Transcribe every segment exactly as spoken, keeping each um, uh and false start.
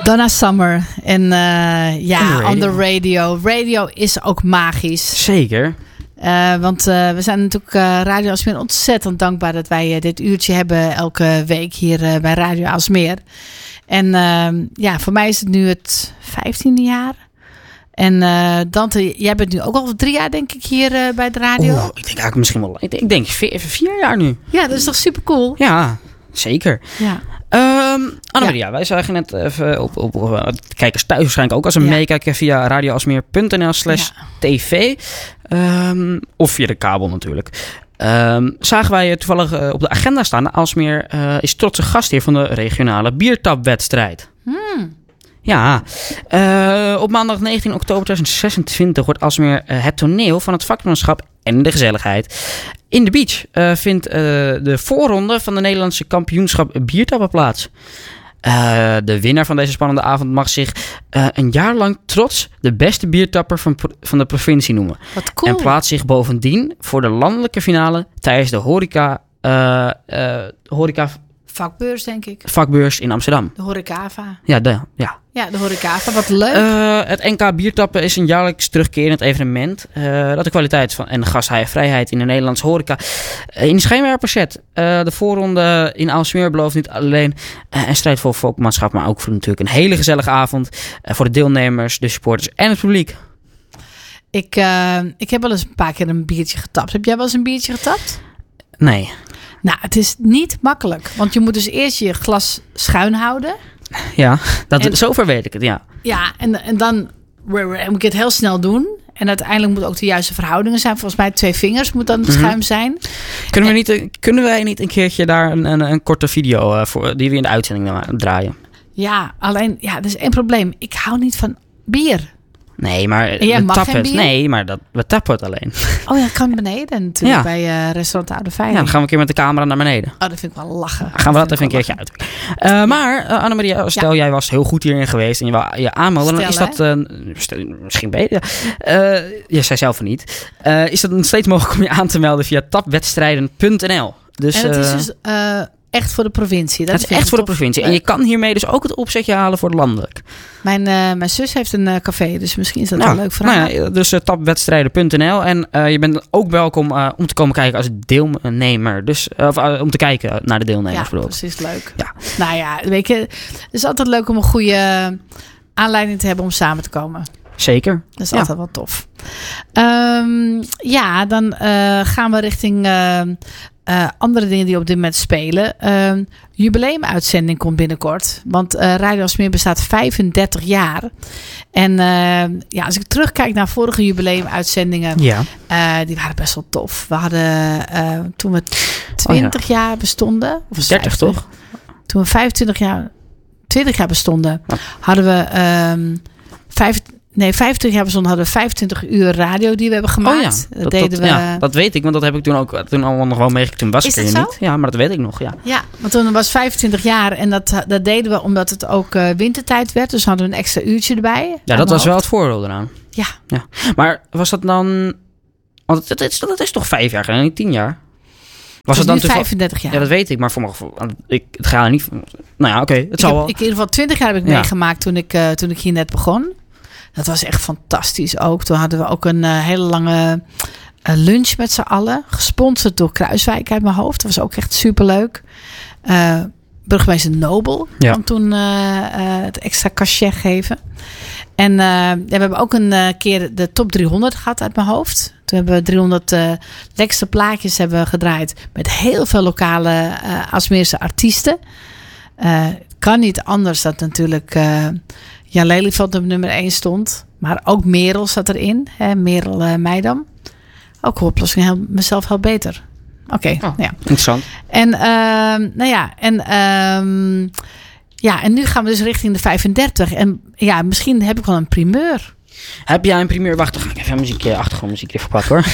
Donna Summer. En uh, ja, on the, on the radio. Radio is ook magisch. Zeker. Uh, want uh, we zijn natuurlijk uh, Radio Aalsmeer ontzettend dankbaar dat wij uh, dit uurtje hebben elke week hier uh, bij Radio Aalsmeer. En uh, ja, voor mij is het nu het vijftiende jaar. En uh, Dante, jij bent nu ook al drie jaar denk ik hier uh, bij de radio. Oh, ik denk eigenlijk misschien wel, ik denk, ik denk vier, vier jaar nu. Ja, dat is toch super cool? Ja, zeker. Ja. Um, Annemaria, ja. wij zagen net even op, op, op kijkers thuis waarschijnlijk ook als een ja. meekijken via radioalsmeer.nl slash tv. Um, of via de kabel natuurlijk. Um, zagen wij toevallig uh, op de agenda staan. Aalsmeer uh, is trotse gastheer van de regionale biertapwedstrijd. Hmm. Ja, uh, op maandag negentien oktober tweeduizend zesentwintig wordt Aalsmeer uh, het toneel van het vakmanschap en de gezelligheid. In de Beach uh, vindt uh, de voorronde van de Nederlandse kampioenschap biertappen plaats. Uh, de winnaar van deze spannende avond mag zich uh, een jaar lang trots de beste biertapper van, van de provincie noemen. Wat cool. En plaatst zich bovendien voor de landelijke finale tijdens de horeca, uh, uh, horeca vakbeurs, denk ik. Vakbeurs in Amsterdam. De Horecava. Ja, de, ja. Ja, de Horecava. Wat leuk. Uh, het N K Biertappen is een jaarlijks terugkerend evenement uh, dat de kwaliteit van en de gastvrijheid in de Nederlandse horeca uh, in de schijnwerper zet. Uh, de voorronde in Aalsmeer belooft niet alleen uh, een strijd voor volkmanschap, maar ook voor natuurlijk een hele gezellige avond uh, voor de deelnemers, de supporters en het publiek. Ik, uh, ik heb wel eens een paar keer een biertje getapt. Heb jij wel eens een biertje getapt? Nee. Nou, het is niet makkelijk. Want je moet dus eerst je glas schuin houden. Ja, dat, en, zover weet ik het, ja. Ja, en, en dan moet je het heel snel doen. En uiteindelijk moet ook de juiste verhoudingen zijn. Volgens mij twee vingers moet dan mm-hmm. schuim zijn. Kunnen, we niet, kunnen wij niet een keertje daar een, een, een korte video uh, voor die we in de uitzending draaien? Ja, alleen, ja, er is één probleem. Ik hou niet van bier. Nee, maar we tappen het. Nee, maar dat, we tappen het alleen. Oh ja, dat kan beneden natuurlijk ja. bij uh, restaurant Oude Veiling. Ja, dan gaan we een keer met de camera naar beneden. Oh, dat vind ik wel lachen. Dan gaan we dat, dat even een keertje uit. Uh, maar uh, Annemaria, stel ja. jij was heel goed hierin geweest en je wou je aanmelden, dan is dat uh, stel, misschien beter. Uh, je zei zelf niet. Uh, is het steeds mogelijk om je aan te melden via tapwedstrijden punt n l. Dus, en het is dus uh, echt voor de provincie. Dat het is echt voor tof. de provincie. En je kan hiermee dus ook het opzetje halen voor landelijk. Mijn, uh, mijn zus heeft een uh, café, dus misschien is dat nou, wel leuk voor haar. Nou ja, dus uh, tapwedstrijden punt n l. En uh, je bent ook welkom uh, om te komen kijken als deelnemer. Dus, uh, of uh, om te kijken naar de deelnemers. Ja, precies, leuk. Ja. Nou ja, weet je, het is altijd leuk om een goede aanleiding te hebben om samen te komen. Zeker. Dat is ja. altijd wel tof. Um, ja, dan uh, gaan we richting uh, uh, andere dingen die op dit moment spelen. Uh, jubileumuitzending komt binnenkort. Want uh, Radio Aalsmeer bestaat vijfendertig jaar. En uh, ja, als ik terugkijk naar vorige jubileumuitzendingen, ja. uh, die waren best wel tof. We hadden uh, toen we twintig oh, ja. jaar bestonden. Of dertig toch? Toen we vijfentwintig jaar, twintig jaar bestonden, ja. hadden we um, vijf, nee, vijfentwintig jaar bestonden, hadden we vijfentwintig uur radio die we hebben gemaakt. Oh ja, dat, dat, deden dat, we. Ja, dat weet ik, want dat heb ik toen ook toen allemaal nog wel meegekregen. Toen was Is ik er zo? niet. Ja, maar dat weet ik nog, ja. Ja, want toen was vijfentwintig jaar en dat, dat deden we omdat het ook uh, wintertijd werd. Dus hadden we een extra uurtje erbij. Ja, dat was hoofd. wel het voordeel eraan. Ja. ja. Maar was dat dan... Want het, het, is, dat is toch vijf jaar geleden, niet tien jaar? Was het, het dan nu vijfendertig jaar? Ja, dat weet ik, maar voor mijn gevoel... Ik, het gaat niet... Nou ja, oké, okay, het ik zal heb, wel... Ik, in ieder geval twintig jaar heb ik ja. meegemaakt toen ik, uh, toen ik hier net begon. Dat was echt fantastisch ook. Toen hadden we ook een uh, hele lange uh, lunch met z'n allen. Gesponsord door Kruiswijk uit mijn hoofd. Dat was ook echt superleuk. Uh, burgemeester Nobel ja. kwam toen uh, uh, het extra cachet geven. En uh, ja, we hebben ook een uh, keer de top driehonderd gehad uit mijn hoofd. Toen hebben we driehonderd uh, lekkerste plaatjes hebben gedraaid. Met heel veel lokale uh, Aalsmeerse artiesten. Uh, kan niet anders dat natuurlijk... Uh, Jan Lelyveld op nummer één stond. Maar ook Merel zat erin. Hè, Merel uh, Meidam. Ook een oplossing. Heel, mezelf heel beter. Oké, okay, oh, ja. Interessant. En, uh, nou ja, en, uh, ja, en nu gaan we dus richting de vijfendertig. En ja, misschien heb ik wel een primeur. Heb jij een primeur? Wacht, dan ga ik even een muziekje, achtergrondmuziekje even pakken hoor.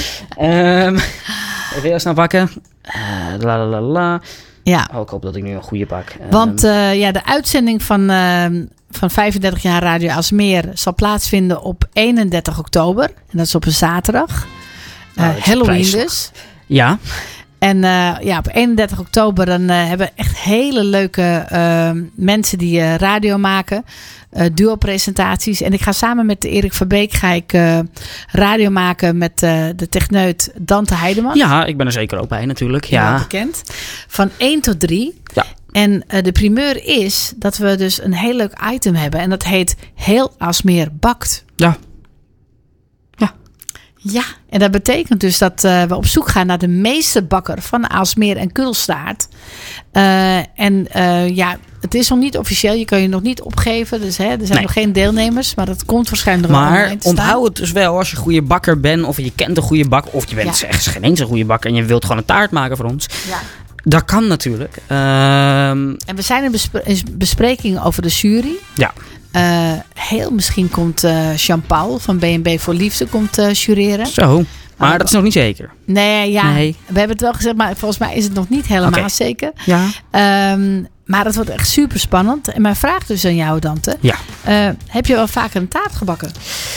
um, even heel snel pakken. Uh, la la la la. Ja. Oh, ik hoop dat ik nu een goede pak. Want uh, ja, de uitzending van, uh, van vijfendertig jaar Radio Aalsmeer zal plaatsvinden op eenendertig oktober. En dat is op een zaterdag. Uh, oh, Halloween dus. Ja. En uh, ja, op eenendertig oktober dan uh, hebben we echt hele leuke uh, mensen die uh, radio maken. Uh, duo-presentaties. En ik ga samen met Erik Verbeek ga ik uh, radio maken met uh, de techneut Dante Heideman. Ja, ik ben er zeker ook bij natuurlijk. Ja. Heel bekend. Van één tot drie. Ja. En uh, de primeur is dat we dus een heel leuk item hebben. En dat heet Heel Aalsmeer bakt. Ja. Ja. Ja, en dat betekent dus dat uh, we op zoek gaan naar de meesterbakker van Aalsmeer en Kudelstaart. Uh, en uh, ja, het is nog niet officieel. Je kan je nog niet opgeven. Dus hè, er zijn nee. nog geen deelnemers. Maar dat komt waarschijnlijk wel Maar online te staan. onthoud het dus wel als je goede bakker bent. Of je kent een goede bakker. Of je bent Ja. echt geen eens een goede bakker. En je wilt gewoon een taart maken voor ons. Ja. Dat kan natuurlijk. Uh, En we zijn in bespre- in bespreking over de jury. ja. Uh, heel misschien komt uh, Jean-Paul van B en B voor Liefde komt uh, jureren. Zo. Maar uh, dat is nog niet zeker. Nee, ja. Nee. We hebben het wel gezegd, maar volgens mij is het nog niet helemaal Okay. zeker. Ja. Um, maar het wordt echt super spannend. En mijn vraag dus aan jou, Dante. Ja. Uh, heb je wel vaker een taart gebakken?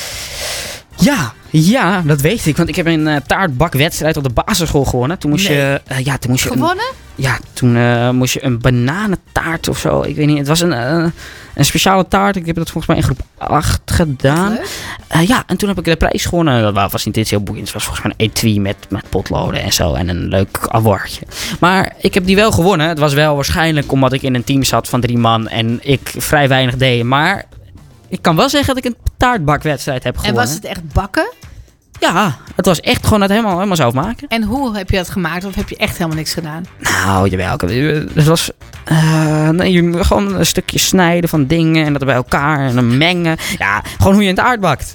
Ja, ja, dat weet ik. Want ik heb een uh, taartbakwedstrijd op de basisschool gewonnen. Toen moest Nee. je... Uh, ja, toen moest je Gewonnen? Een, ja, toen uh, moest je een bananentaart of zo. Ik weet niet. Het was een, uh, een speciale taart. Ik heb dat volgens mij in groep acht gedaan. Uh, ja, en toen heb ik de prijs gewonnen. Dat was niet iets heel boeiends. Het was volgens mij een etui met, met potloden en zo. En een leuk awardje. Maar ik heb die wel gewonnen. Het was wel waarschijnlijk omdat ik in een team zat van drie man. En ik vrij weinig deed. Maar... ik kan wel zeggen dat ik een taartbakwedstrijd heb gewonnen. En was het echt bakken? Ja, het was echt gewoon het helemaal, helemaal zelf maken. En hoe heb je dat gemaakt? Of heb je echt helemaal niks gedaan? Nou, jawel. Het was uh, nee, gewoon een stukje snijden van dingen en dat bij elkaar en dan mengen. Ja, gewoon hoe je een taart bakt.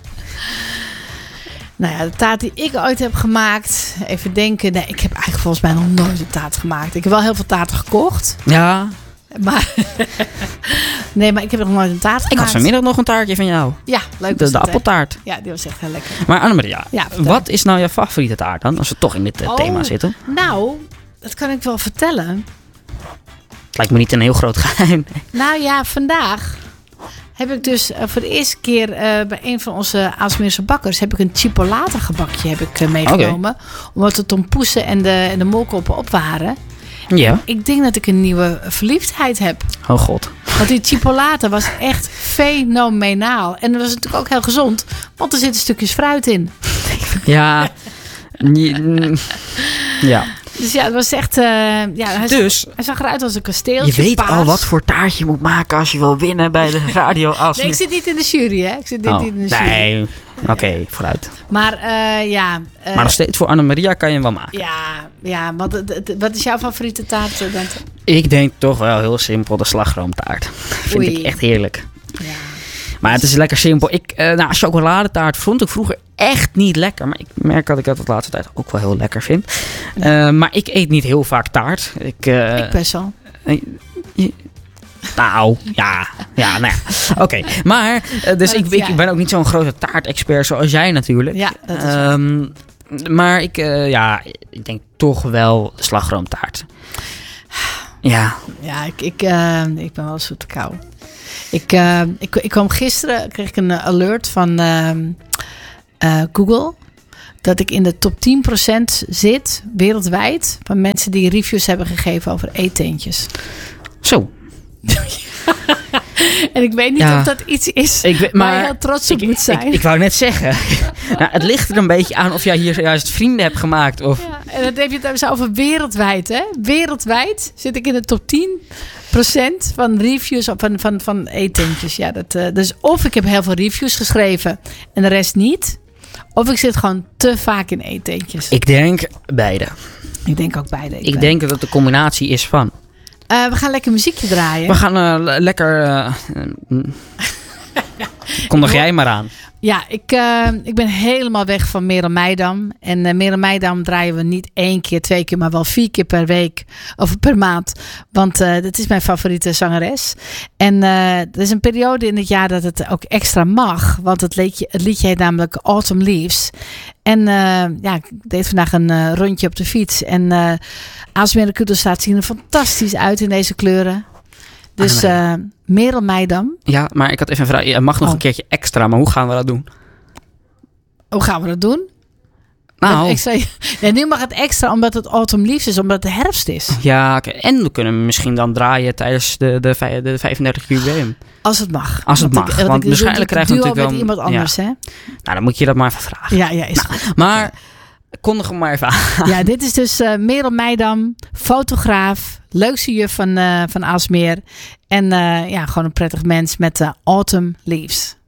Nou ja, de taart die ik ooit heb gemaakt. Even denken. Nee, ik heb eigenlijk volgens mij nog nooit een taart gemaakt. Ik heb wel heel veel taarten gekocht. Ja. Maar nee, maar ik heb nog nooit een taart gemaakt. Ik had vanmiddag nog een taartje van jou. Ja, leuk. De, de appeltaart. Ja, die was echt heel lekker. Maar Annemaria, ja, wat is nou jouw favoriete taart dan? Als we toch in dit uh, oh, thema zitten. Nou, dat kan ik wel vertellen. Het lijkt me niet een heel groot geheim. Nou ja, vandaag heb ik dus uh, voor de eerste keer uh, bij een van onze Aalsmeerse bakkers heb ik een chipolata gebakje heb ik, uh, meegenomen. Okay. Omdat de tompoesen en de, en de molkoppen op waren. Ja. Ik denk dat ik een nieuwe verliefdheid heb. Oh god. Want die chipolata was echt fenomenaal. En dat was natuurlijk ook heel gezond. Want er zitten stukjes fruit in. Ja. Ja. Dus ja, het was echt... Uh, ja, hij, dus, zag, hij zag eruit als een kasteeltje. Je weet paars. al wat voor taart je moet maken als je wil winnen bij de radio. Als nee, ik zit niet in de jury, hè? Ik zit oh, niet in de jury. Nee, oké, okay, vooruit. Maar uh, ja... Uh, maar nog steeds voor Annemaria kan je hem wel maken. Ja, ja want het, het, wat is jouw favoriete taart, Dante? Ik denk toch wel heel simpel de slagroomtaart. Vind Oei. ik echt heerlijk. Ja. Maar het is lekker simpel. Ik, uh, nou, chocoladetaart vond ik vroeger echt niet lekker. Maar ik merk dat ik dat de laatste tijd ook wel heel lekker vind. Ja. Uh, maar ik eet niet heel vaak taart. Ik, uh, ik best wel. Uh, je, nou, ja. ja nou ja. Oké. Okay. Maar, uh, dus maar ik, het, ja. ik ben ook niet zo'n grote taartexpert zoals jij natuurlijk. Ja, dat is um, Maar ik, uh, ja, ik denk toch wel de slagroomtaart. Ja. Ja, ik, ik, uh, ik ben wel zoete kou. Ik, uh, ik, ik kwam gisteren, kreeg ik een alert van uh, uh, Google. Dat ik in de top tien procent zit, wereldwijd. Van mensen die reviews hebben gegeven over eetteentjes. Zo. En ik weet niet ja. of dat iets is ik weet, maar waar je heel trots op ik, moet zijn. Ik, ik wou net zeggen. Nou, het ligt er een beetje aan of jij hier juist vrienden hebt gemaakt. Of... Ja, en dan heb je het over wereldwijd. Hè? Wereldwijd zit ik in de top tien procent van reviews van, van, van eetentjes. Ja, dat, uh, dus of ik heb heel veel reviews geschreven en de rest niet. Of ik zit gewoon te vaak in eetentjes. Ik denk beide. Ik denk ook beide. Ik, ik denk dat het de combinatie is van... Uh, we gaan lekker muziekje draaien. We gaan uh, lekker... Uh, uh, kondig jij maar aan. Ja, ik, uh, ik ben helemaal weg van Merel Meidam. En uh, Merel Meidam draaien we niet één keer, twee keer, maar wel vier keer per week of per maand. Want uh, dat is mijn favoriete zangeres. En uh, er is een periode in het jaar dat het ook extra mag. Want het liedje, het liedje heet namelijk Autumn Leaves. En uh, ja, ik deed vandaag een uh, rondje op de fiets. En uh, Aalsmeer en Kudelstaart zien er fantastisch uit in deze kleuren. Dus uh, Merel Meidam. Ja, maar ik had even een vraag. Je mag nog oh. een keertje extra, maar hoe gaan we dat doen? Hoe gaan we dat doen? Nou. Ik zei, ja, nu mag het extra omdat het autumn leaves is, omdat het herfst is. Ja, okay. En we kunnen hem misschien dan draaien tijdens de, de, de vijfendertig jubileum. Als het mag. Als het want mag. Ik, want ik, waarschijnlijk krijgen we natuurlijk wel... met iemand anders, ja. hè? Nou, dan moet je dat maar even vragen. Ja, ja, is nou, goed. Maar... Okay. Kondig hem maar even aan. Ja, dit is dus uh, Merel Meidam, fotograaf, leukste juf van, uh, van Aalsmeer. En uh, ja, gewoon een prettig mens met uh, Autumn Leaves.